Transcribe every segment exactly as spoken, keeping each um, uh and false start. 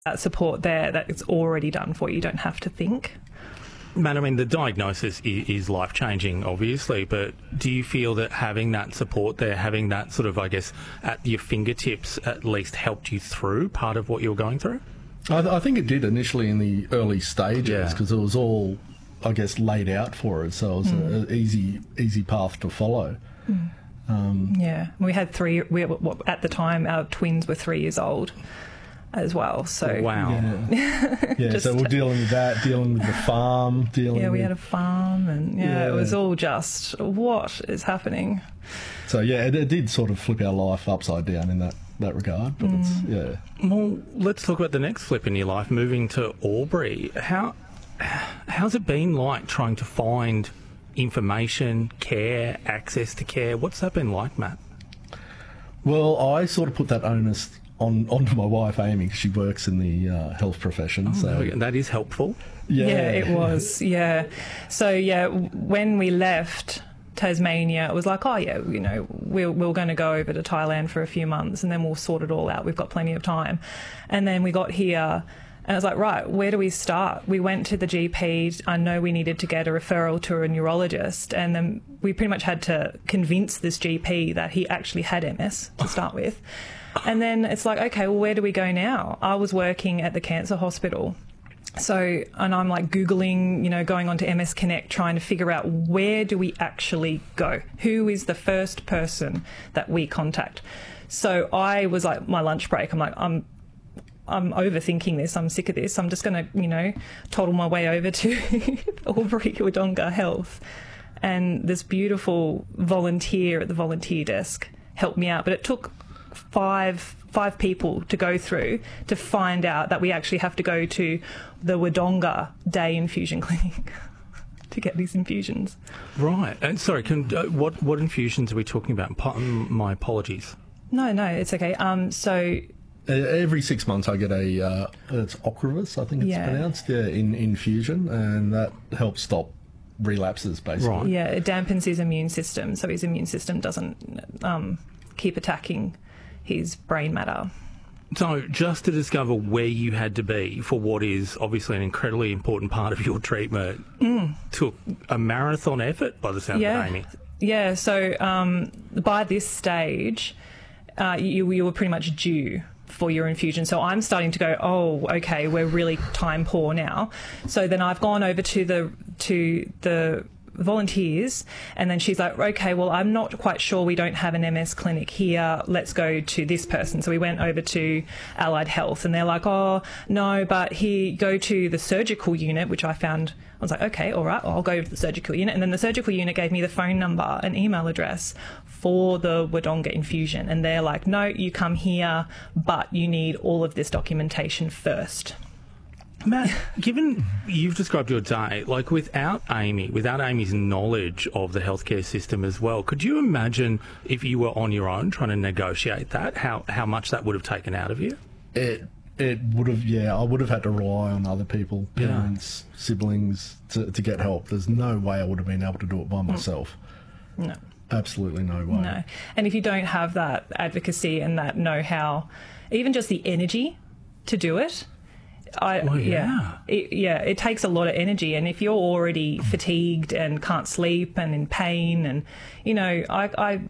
that support there that it's already done for you. You don't have to think. Matt, I mean, the diagnosis is, is life-changing, obviously, but do you feel that having that support there, having that sort of, I guess, at your fingertips at least helped you through part of what you were going through? I, th- I think it did initially in the early stages because Yeah. it was all, I guess, laid out for us, so it was Mm. an easy, easy path to follow. Mm. Um, Yeah, we had three. We at the time our twins were three years old as well. So Wow. Yeah, yeah Just- so we're dealing with that, dealing with the farm, dealing yeah, we with... had a farm, and yeah, Yeah. it was all just what is happening. So, yeah, it, it did sort of flip our life upside down in that, that regard, but it's, yeah. Well, let's talk about the next flip in your life, moving to Albury. How how's it been like trying to find information, care, access to care? What's that been like, Matt? Well, I sort of put that onus on onto my wife, Amy, 'cause she works in the uh, health profession. so Oh, that is helpful. yeah. Yeah, it was. Yeah. So yeah, w- when we left Tasmania, it was like, oh yeah, you know, we're we're going to go over to Thailand for a few months, and then we'll sort it all out. We've got plenty of time. And then we got here, and I was like, right, where do we start? We went to the G P. I know we needed to get a referral to a neurologist, and then we pretty much had to convince this G P that he actually had M S to start with. And then it's like, okay, well, where do we go now? I was working at the cancer hospital. So, and I'm like Googling, you know, going onto M S Connect, trying to figure out where do we actually go? Who is the first person that we contact? So I was like, my lunch break, I'm like, I'm I'm overthinking this. I'm sick of this. I'm just going to, you know, toddle my way over to Albury Wodonga Health. And this beautiful volunteer at the volunteer desk helped me out. But it took five five people to go through to find out that we actually have to go to the Wodonga Day Infusion Clinic to get these infusions. Right. And sorry, can, uh, what what infusions are we talking about? Pa- my apologies. No, no, it's okay. Um, so Uh, Every six months I get a, uh, it's Ocrevus, I think it's Yeah. pronounced, yeah, in infusion, and that helps stop relapses, basically. Right. yeah, it dampens his immune system, so his immune system doesn't um, keep attacking his brain matter. So just to discover where you had to be for what is obviously an incredibly important part of your treatment took a marathon effort by the sound Yeah, of it, Amy. yeah. So um, by this stage, uh, you you were pretty much due for your infusion. So I'm starting to go, oh, okay, we're really time poor now. So then I've gone over to the to the volunteers, and then she's like, okay, well, I'm not quite sure, we don't have an M S clinic here, let's go to this person. So we went over to Allied Health, and they're like, oh no, but here, go to the surgical unit, which I found, I was like, okay, all right, well, I'll go to the surgical unit. And then the surgical unit gave me the phone number and email address for the Wodonga infusion, and they're like, no, you come here, but you need all of this documentation first. Matt, given you've described your day, like without Amy, without Amy's knowledge of the healthcare system as well, could you imagine if you were on your own trying to negotiate that, how, how much that would have taken out of you? It it would have, yeah, I would have had to rely on other people, parents, yeah. siblings, to, to get help. There's no way I would have been able to do it by myself. No. Absolutely no way. No. And if you don't have that advocacy and that know-how, even just the energy to do it, I, well, yeah, yeah. It, yeah, it takes a lot of energy. And if you're already fatigued and can't sleep and in pain, and, you know, I, I,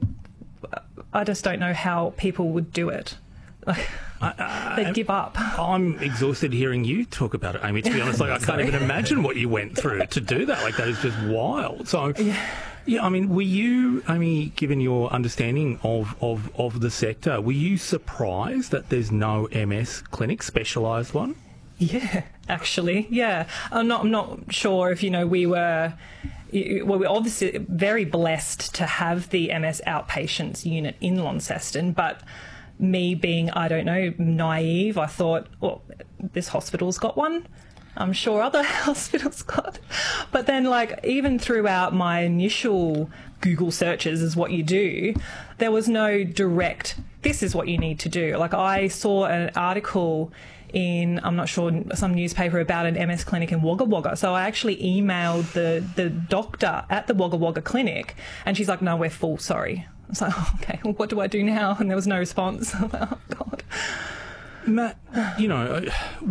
I just don't know how people would do it. Like, I, they'd give up. I'm exhausted hearing you talk about it, Amy, to be honest. Like, I can't even imagine what you went through to do that. Like, that is just wild. So, yeah, yeah I mean, were you, Amy, given your understanding of, of, of the sector, were you surprised that there's no M S clinic, specialised one? Yeah, actually, yeah. I'm not. I'm not sure if you know we were. Well, we're obviously very blessed to have the M S outpatients unit in Launceston, but me being, I don't know, naive, I thought, well, this hospital's got one. I'm sure other hospitals got. But then, like, even throughout my initial Google searches is what you do, there was no direct, this is what you need to do. Like, I saw an article in, I'm not sure, some newspaper about an M S clinic in Wagga Wagga. So I actually emailed the, the doctor at the Wagga Wagga clinic, and she's like, no, we're full, sorry. I was like, oh, okay, well, what do I do now? And there was no response. I was like, oh, God. Matt, you know,